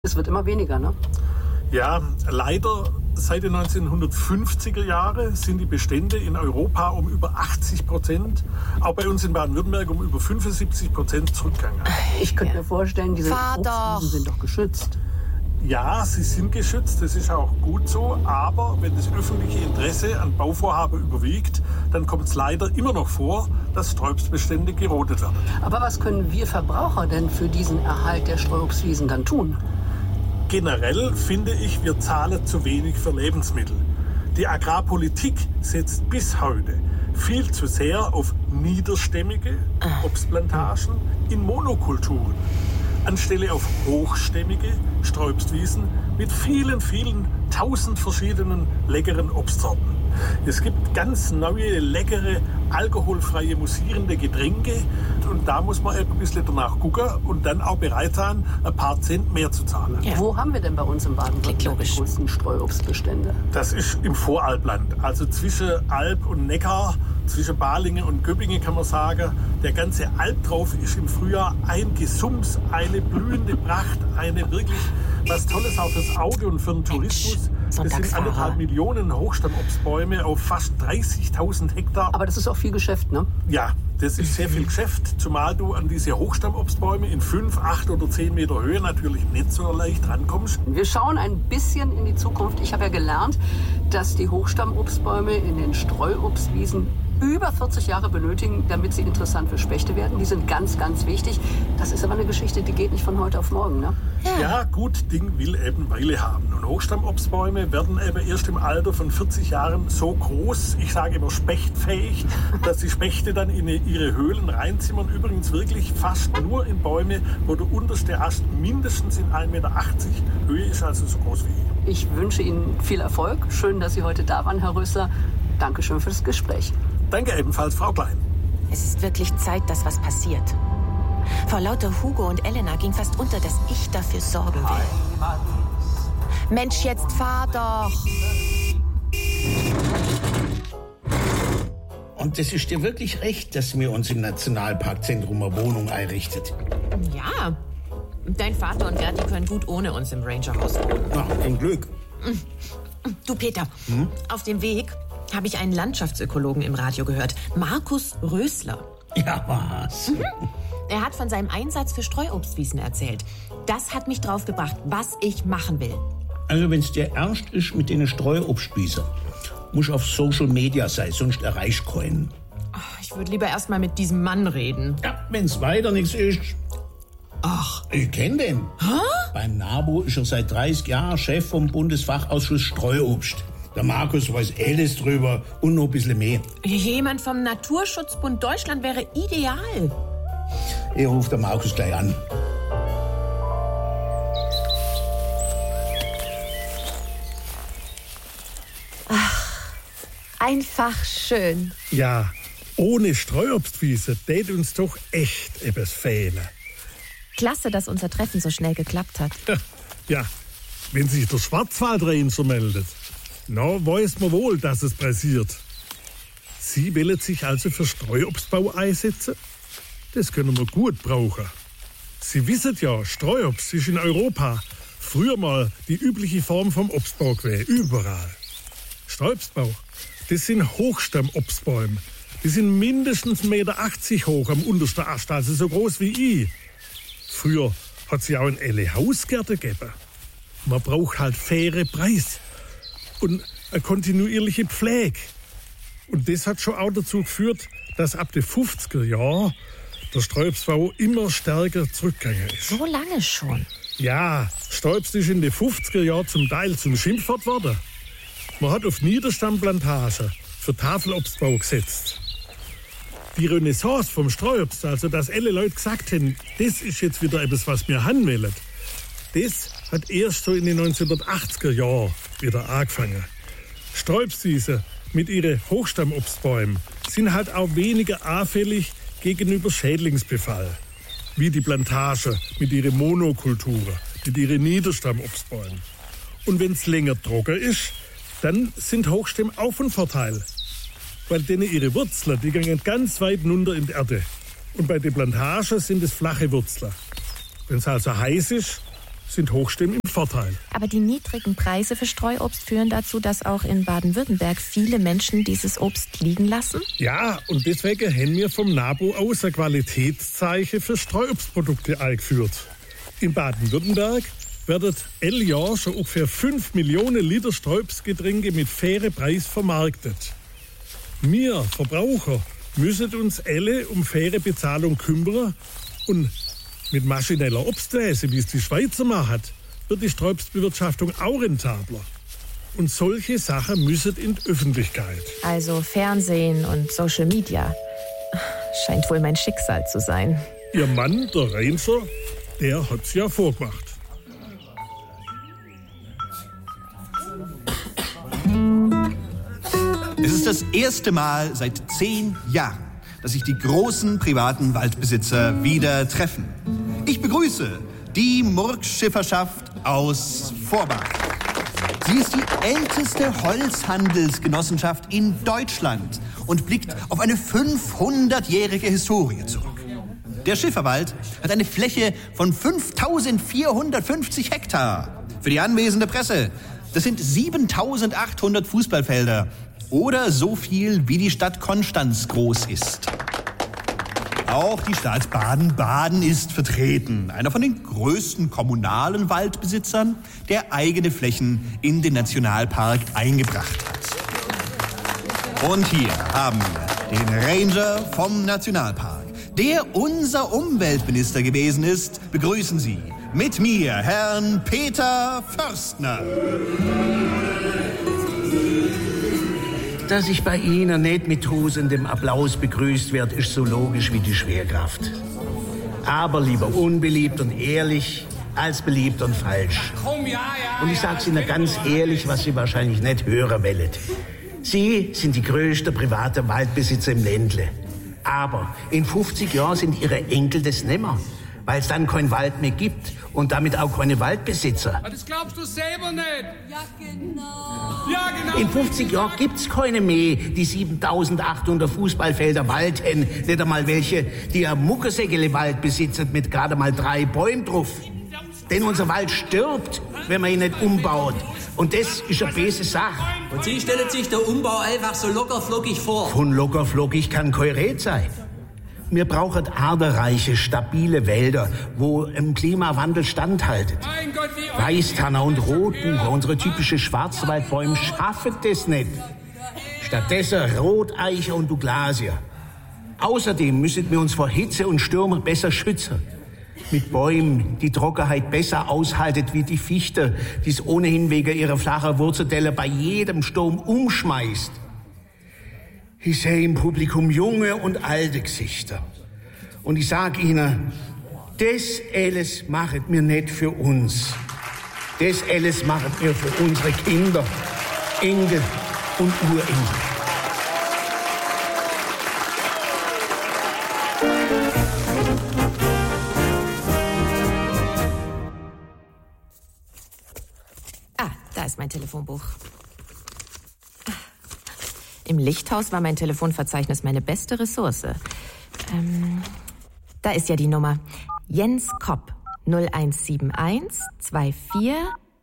Es wird immer weniger, ne? Ja, leider seit den 1950er Jahren sind die Bestände in Europa um über 80%, auch bei uns in Baden-Württemberg um über 75% zurückgegangen. Ich könnte mir vorstellen, diese Obstwiesen sind doch geschützt. Ja, sie sind geschützt, das ist auch gut so, aber wenn das öffentliche Interesse an Bauvorhaben überwiegt, dann kommt es leider immer noch vor, dass Sträuobstbestände gerodet werden. Aber was können wir Verbraucher denn für diesen Erhalt der Streuobstwiesen dann tun? Generell finde ich, wir zahlen zu wenig für Lebensmittel. Die Agrarpolitik setzt bis heute viel zu sehr auf niederstämmige Obstplantagen in Monokulturen, anstelle auf hochstämmige Sträuobstwiesen mit vielen, vielen tausend verschiedenen leckeren Obstsorten. Es gibt ganz neue, leckere, alkoholfreie, musierende Getränke und da muss man ein bisschen danach gucken und dann auch bereit sein, ein paar Cent mehr zu zahlen. Ja. Wo haben wir denn bei uns im Baden-Württemberg die größten Streuobstbestände? Das ist im Voralpland, also zwischen Alb und Neckar, zwischen Balingen und Göppingen kann man sagen. Der ganze Alb drauf ist im Frühjahr ein Gesums, eine blühende Pracht, eine wirklich was Tolles auch fürs Auge und für den Tourismus. Das sind 1,5 Millionen Hochstammobstbäume auf fast 30.000 Hektar. Aber das ist auch viel Geschäft, ne? Ja, das ist sehr viel Geschäft, zumal du an diese Hochstammobstbäume in 5, 8 oder 10 Meter Höhe natürlich nicht so leicht rankommst. Wir schauen ein bisschen in die Zukunft. Ich habe ja gelernt, dass die Hochstammobstbäume in den Streuobstwiesen über 40 Jahre benötigen, damit sie interessant für Spechte werden. Die sind ganz, ganz wichtig. Das ist aber eine Geschichte, die geht nicht von heute auf morgen, ne? Ja, gut Ding will eben Weile haben. Und Hochstammobstbäume werden eben erst im Alter von 40 Jahren so groß, ich sage immer spechtfähig, dass die Spechte dann in ihre Höhlen reinzimmern. Übrigens wirklich fast nur in Bäume, wo der unterste Ast mindestens in 1,80 Meter Höhe ist, also so groß wie ich. Ich wünsche Ihnen viel Erfolg. Schön, dass Sie heute da waren, Herr Rössler. Dankeschön für das Gespräch. Danke ebenfalls, Frau Klein. Es ist wirklich Zeit, dass was passiert. Vor lauter Hugo und Elena ging fast unter, dass ich dafür sorgen will. Mensch, jetzt fahr doch! Und das ist dir wirklich recht, dass wir uns im Nationalparkzentrum eine Wohnung einrichtet? Ja, dein Vater und Gerti können gut ohne uns im Rangerhaus wohnen. Na, zum Glück. Du, Peter, auf dem Weg habe ich einen Landschaftsökologen im Radio gehört, Markus Rössler. Ja, was? Er hat von seinem Einsatz für Streuobstwiesen erzählt. Das hat mich drauf gebracht, was ich machen will. Also, wenn es dir ernst ist mit den Streuobstwiesen, musst du auf Social Media sein, sonst erreichst du keinen. Ich würde lieber erst mal mit diesem Mann reden. Ja, wenn's weiter nichts ist. Ach. Ich kenn den. Hä? Beim NABU ist er seit 30 Jahren Chef vom Bundesfachausschuss Streuobst. Der Markus weiß alles drüber und noch ein bisschen mehr. Jemand vom Naturschutzbund Deutschland wäre ideal. Ich rufe den Markus gleich an. Ach, einfach schön. Ja, ohne Streuobstwiese tät uns doch echt etwas fehlen. Klasse, dass unser Treffen so schnell geklappt hat. Ja, wenn sich der Schwarzwaldranger meldet, na, weiß man wohl, dass es passiert. Sie wollen sich also für Streuobstbau einsetzen? Das können wir gut brauchen. Sie wissen ja, Streuobst ist in Europa früher mal die übliche Form vom Obstbau gewesen, überall. Streuobstbau, das sind Hochstammobstbäume. Die sind mindestens 1,80 Meter hoch am untersten Ast, also so groß wie ich. Früher hat es ja auch in alle Hausgärten gegeben. Man braucht halt faire Preis und eine kontinuierliche Pflege. Und das hat schon auch dazu geführt, dass ab den 50er Jahren der Streuobstbau immer stärker zurückgegangen ist. So lange schon? Ja, Streuobst ist in den 50er Jahren zum Teil zum Schimpfwort geworden. Man hat auf Niederstammplantagen für Tafelobstbau gesetzt. Die Renaissance vom Streuobst, also dass alle Leute gesagt haben, das ist jetzt wieder etwas, was wir haben wollen, das hat erst so in den 1980er Jahren wieder angefangen. Streuobstwiesen mit ihren Hochstammobstbäumen sind halt auch weniger anfällig gegenüber Schädlingsbefall, wie die Plantage mit ihren Monokulturen, mit ihren Niederstammobstbäumen. Und wenn es länger trocken ist, dann sind Hochstämme auch von Vorteil. Weil denen ihre Wurzeln, die gehen ganz weit runter in die Erde. Und bei den Plantagen sind es flache Wurzeln. Wenn es also heiß ist, sind Hochstämme im Vorteil. Aber die niedrigen Preise für Streuobst führen dazu, dass auch in Baden-Württemberg viele Menschen dieses Obst liegen lassen? Ja, und deswegen haben wir vom NABU aus ein Qualitätszeichen für Streuobstprodukte eingeführt. In Baden-Württemberg werden jedes Jahr schon ungefähr 5 Millionen Liter Streuobstgetränke mit fairem Preis vermarktet. Wir Verbraucher müssen uns alle um faire Bezahlung kümmern und mit maschineller Obstlese, wie es die Schweizer machen, wird die Streuobstbewirtschaftung auch rentabler. Und solche Sachen müssen in die Öffentlichkeit. Also Fernsehen und Social Media. Scheint wohl mein Schicksal zu sein. Ihr Mann, der Rainzer, der hat's ja vorgemacht. Es ist das erste Mal seit 10 Jahren, dass sich die großen privaten Waldbesitzer wieder treffen. Ich begrüße die Murgschifferschaft aus Forbach. Sie ist die älteste Holzhandelsgenossenschaft in Deutschland und blickt auf eine 500-jährige Historie zurück. Der Schifferwald hat eine Fläche von 5.450 Hektar. Für die anwesende Presse, das sind 7.800 Fußballfelder oder so viel, wie die Stadt Konstanz groß ist. Auch die Stadt Baden-Baden ist vertreten. Einer von den größten kommunalen Waldbesitzern, der eigene Flächen in den Nationalpark eingebracht hat. Und hier haben wir den Ranger vom Nationalpark, der unser Umweltminister gewesen ist. Begrüßen Sie mit mir Herrn Peter Förstner. Dass ich bei Ihnen nicht mit tosendem Applaus begrüßt werde, ist so logisch wie die Schwerkraft. Aber lieber unbeliebt und ehrlich als beliebt und falsch. Und ich sag's Ihnen ganz ehrlich, was Sie wahrscheinlich nicht hören wollen. Sie sind die größte private Waldbesitzer im Ländle. Aber in 50 Jahren sind Ihre Enkel das nimmer, weil es dann keinen Wald mehr gibt und damit auch keine Waldbesitzer. Aber das glaubst du selber nicht. Ja, genau. Ja, genau. In 50 Jahren gibt's keine mehr, die 7.800 Fußballfelder Wald haben. Nicht einmal welche, die ein Muckersäckele-Wald besitzen mit gerade mal 3 Bäumen drauf. Denn unser Wald stirbt, wenn man ihn nicht umbaut. Und das ist eine böse Sache. Und Sie stellen sich der Umbau einfach so lockerflockig vor. Von lockerflockig kann kein Red sein. Wir brauchen artenreiche, stabile Wälder, wo im Klimawandel standhalten. Mein Gott, wie Weißtanner und Rotbuche, unsere typische Schwarzwaldbäume, schaffen das nicht. Stattdessen Roteiche und Douglasie. Außerdem müssen wir uns vor Hitze und Stürmen besser schützen. Mit Bäumen, die Trockenheit besser aushalten wie die Fichte, die es ohnehin wegen ihrer flachen Wurzeldelle bei jedem Sturm umschmeißt. Ich sehe im Publikum junge und alte Gesichter. Und ich sag Ihnen, das alles machen wir nicht für uns. Das alles machen wir für unsere Kinder, Enkel und Urenkel. Da ist mein Telefonbuch. Im Lichthaus war mein Telefonverzeichnis meine beste Ressource. Da ist ja die Nummer. Jens Kopp, 0171 24...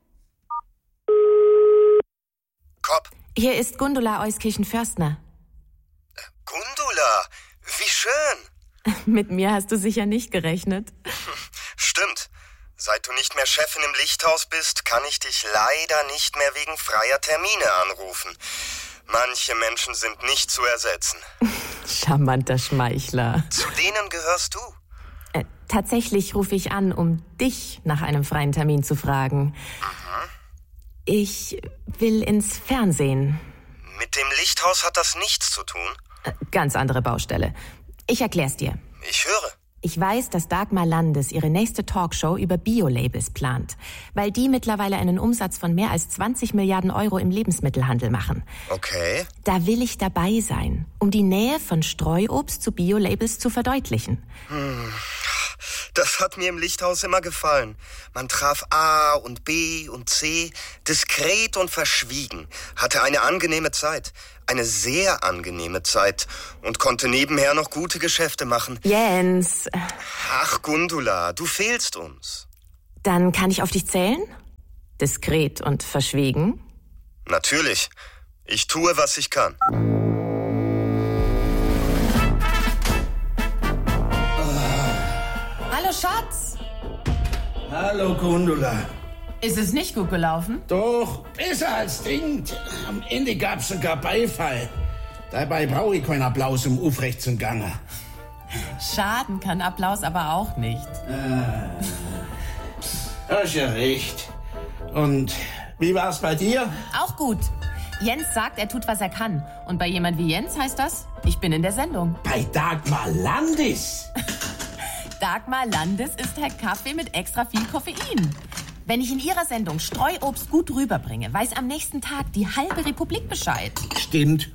Kopp. Hier ist Gundula Euskirchen-Förstner. Gundula, wie schön. Mit mir hast du sicher nicht gerechnet. Stimmt. Seit du nicht mehr Chefin im Lichthaus bist, kann ich dich leider nicht mehr wegen freier Termine anrufen. Manche Menschen sind nicht zu ersetzen. Charmanter Schmeichler. Zu denen gehörst du? Tatsächlich rufe ich an, um dich nach einem freien Termin zu fragen. Mhm. Ich will ins Fernsehen. Mit dem Lichthaus hat das nichts zu tun? Ganz andere Baustelle. Ich erklär's dir. Ich höre. Ich weiß, dass Dagmar Landes ihre nächste Talkshow über Bio-Labels plant, weil die mittlerweile einen Umsatz von mehr als 20 Milliarden Euro im Lebensmittelhandel machen. Okay. Da will ich dabei sein, um die Nähe von Streuobst zu Bio-Labels zu verdeutlichen. Das hat mir im Lichthaus immer gefallen. Man traf A und B und C, diskret und verschwiegen, hatte eine angenehme Zeit. Eine sehr angenehme Zeit und konnte nebenher noch gute Geschäfte machen. Jens. Ach, Gundula, du fehlst uns. Dann kann ich auf dich zählen? Diskret und verschwiegen? Natürlich. Ich tue, was ich kann. Hallo, Schatz. Hallo, Gundula. Ist es nicht gut gelaufen? Doch, besser als denkt. Am Ende gab's sogar Beifall. Dabei brauche ich keinen Applaus, um aufrecht zu gange. Schaden kann Applaus aber auch nicht. Hast ja recht. Und wie war's bei dir? Auch gut. Jens sagt, er tut, was er kann. Und bei jemand wie Jens heißt das, ich bin in der Sendung. Bei Dagmar Landis. Dagmar Landis ist Herr Kaffee mit extra viel Koffein. Wenn ich in ihrer Sendung Streuobst gut rüberbringe, weiß am nächsten Tag die halbe Republik Bescheid. Stimmt.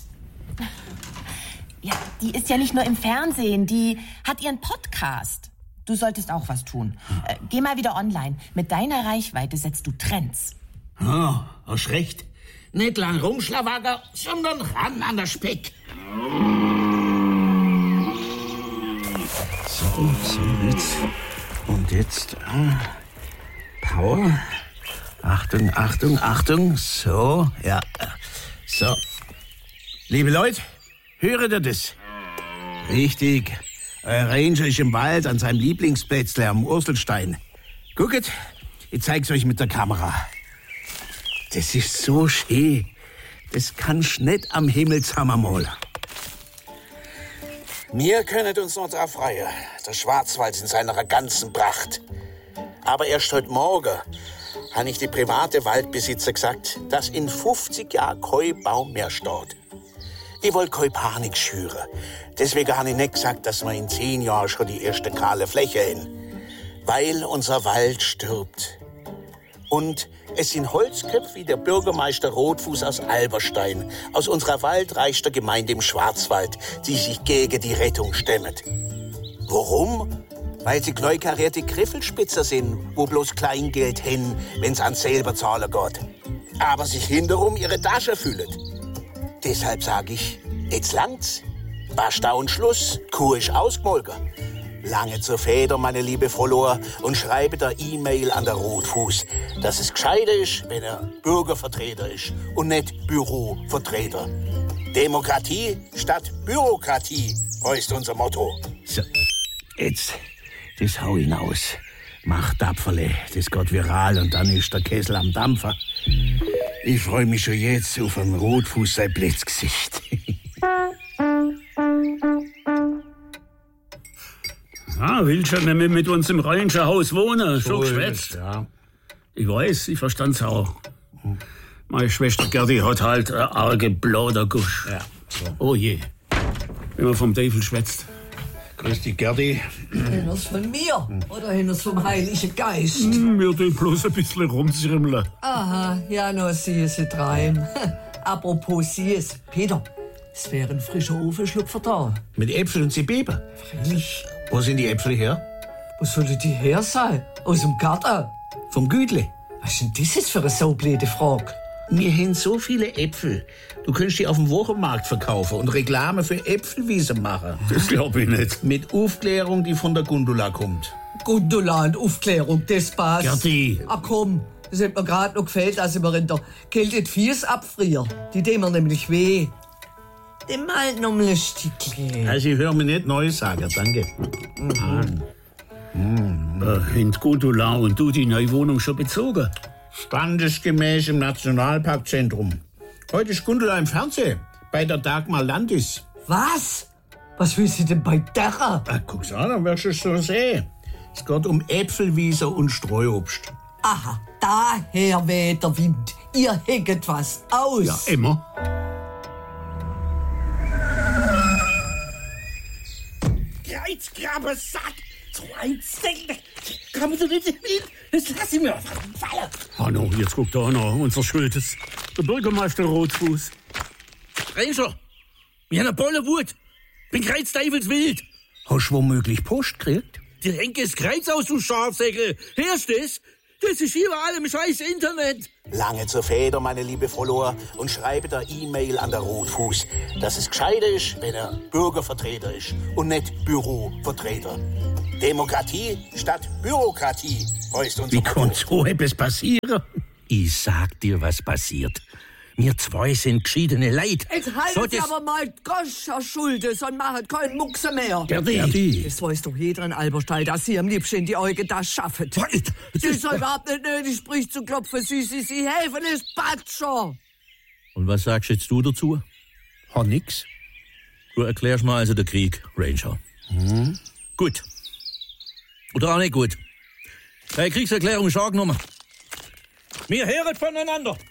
Ja, die ist ja nicht nur im Fernsehen, die hat ihren Podcast. Du solltest auch was tun. Geh mal wieder online. Mit deiner Reichweite setzt du Trends. Oh, hast recht. Nicht lang rumschlawagger, sondern ran an der Speck. So, jetzt. Und jetzt. Power. Achtung, Achtung, Achtung. So, ja. So. Liebe Leute, höret ihr das? Richtig. Euer Ranger ist im Wald an seinem Lieblingsplätzle am Urselstein. Guckt, ich zeig's euch mit der Kamera. Das ist so schön. Das kannst nicht am Himmelshammer malen. Wir können uns noch drauf freuen. Der Schwarzwald in seiner ganzen Pracht. Aber erst heute Morgen habe ich die private Waldbesitzer gesagt, dass in 50 Jahren kein Baum mehr steht. Ich wollte keine Panik schüren. Deswegen habe ich nicht gesagt, dass wir in 10 Jahren schon die erste kahle Fläche haben. Weil unser Wald stirbt. Und es sind Holzköpfe wie der Bürgermeister Rotfuß aus Alberstein, aus unserer waldreichsten Gemeinde im Schwarzwald, die sich gegen die Rettung stemmen. Warum? Weil sie kleukarierte Griffelspitzer sind, wo bloß Kleingeld hin, wenn's an selber zahlen geht. Aber sich hinterum ihre Tasche füllen. Deshalb sag ich, jetzt langt's. Basta und Schluss, Kuh ist ausgemolken. Lange zur Feder, meine liebe Follower, und schreibe der E-Mail an der Rotfuß, dass es gescheiter ist, wenn er Bürgervertreter ist und nicht Bürovertreter. Demokratie statt Bürokratie, heißt unser Motto. So, jetzt, das hau hinaus. Mach Tapferle, das geht viral und dann ist der Kessel am Dampfer. Ich freue mich schon jetzt auf ein Rotfuß sein Blitzgesicht. Willst du nicht mehr mit uns im Rangerhaus wohnen? Schon geschwätzt. Ja. Ich weiß, ich verstand's auch. Meine Schwester Gerdi hat halt eine arge Plaudergusch. Ja, so. Oh je, wenn man vom Teufel schwätzt. Grüß dich, Gerdi. Hinders von mir oder hinders vom Heiligen Geist? Wir tun bloß ein bisschen rumzirmeln. Aha, ja, no, sie ist Traum. Apropos sie ist, Peter, es wäre ein frischer Ofenschlupfer da. Mit Äpfel und Zwiebeln? Freilich. Wo sind die Äpfel her? Wo sollte die her sein? Aus dem Garten? Vom Gütle. Was ist denn das jetzt für eine so blöde Frage? Wir haben so viele Äpfel. Du könntest die auf dem Wochenmarkt verkaufen und Reklame für Äpfelwiese machen. Das glaub ich nicht. Mit Aufklärung, die von der Gundula kommt. Gundula und Aufklärung, das passt. Gerdi. Ach komm, das hat mir gerade noch gefällt, als ich mir in der Kälte Fies abfriere. Die tun mir nämlich weh. Dem halt noch mal ein Stückchen. Also ich höre mir nicht neu sagen, danke. Haben Gundula und du die neue Wohnung schon bezogen? Standesgemäß im Nationalparkzentrum. Heute ist Gundula im Fernsehen, bei der Dagmar Landis. Was? Was will sie denn bei der? Ach, guck's an, dann wirst du es so sehen. Es geht um Äpfelwiese und Streuobst. Aha, daher weht der Wind. Ihr hängt was aus. Ja, immer. Kreuzgrabersack! So ein Zeng! Komm du nicht hin! Das lass ich mir fallen! Hanno, jetzt guckt da noch, unser Schultes. Der Bürgermeister Rotfuß. Ranger, wir haben eine Bollewut. Bin kreuzteufelswild. Hast du womöglich Post gekriegt? Die Renke ist Kreuz aus, du Schafsäckel. Hörst du das? Das ist überall im scheiß Internet. Lange zur Feder, meine liebe Follower, und schreibe der E-Mail an der Rotfuß, dass es gescheiter ist, wenn er Bürgervertreter ist und nicht Bürovertreter. Demokratie statt Bürokratie heißt unser Wie kann so etwas passieren? Ich sag dir, was passiert. Wir zwei sind geschiedene Leute. Jetzt haltet ihr aber mal die Goscher Schulde, sonst macht keinen Muckse mehr. Gerdi. Das weiß doch jeder in Alberstall, dass Sie am liebsten in die Augen das schaffen. Das ist doch überhaupt nicht nötig, sprich zu klopfen. Sie helfen, es passt schon. Und was sagst jetzt du dazu? Ha, nix. Du erklärst mal also den Krieg, Ranger. Gut. Oder auch nicht gut. Deine Kriegserklärung ist angenommen. Wir hören voneinander.